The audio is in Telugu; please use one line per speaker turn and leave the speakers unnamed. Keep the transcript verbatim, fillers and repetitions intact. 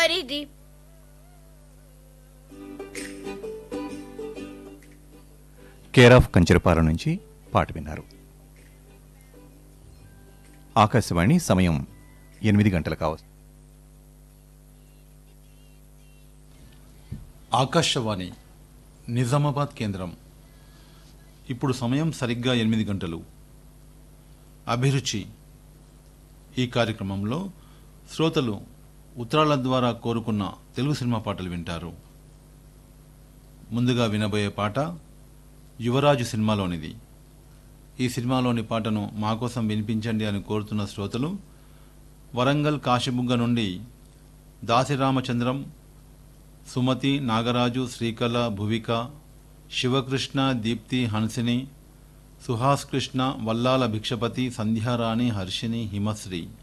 పరిధి
కేర్ ఆఫ్ కంచరపాలెం నుంచి పాట విన్నారు. ఆకాశవాణి సమయం ఎనిమిది గంటలు కావచ్చు.
ఆకాశవాణి నిజామాబాద్ కేంద్రం. ఇప్పుడు సమయం సరిగ్గా ఎనిమిది గంటలు. అభిరుచి ఈ కార్యక్రమంలో శ్రోతలు ఉత్తరాల ద్వారా కోరుకున్న తెలుగు సినిమా పాటలు వింటారు. ముందుగా వినబోయే పాట యువరాజు సినిమాలోనిది. ఈ సినిమాలోని పాటను మా కోసం వినిపించండి అని కోరుతున్న శ్రోతలు వరంగల్ కాశీబుగ్గ నుండి దాసిరామచంద్రం, సుమతి, నాగరాజు, శ్రీకళ, భువిక, శివకృష్ణ, దీప్తి, హన్సిని, సుహాస్ కృష్ణ, వల్లాల భిక్షపతి, సంధ్యారాణి, హర్షిని, హిమశ్రీ.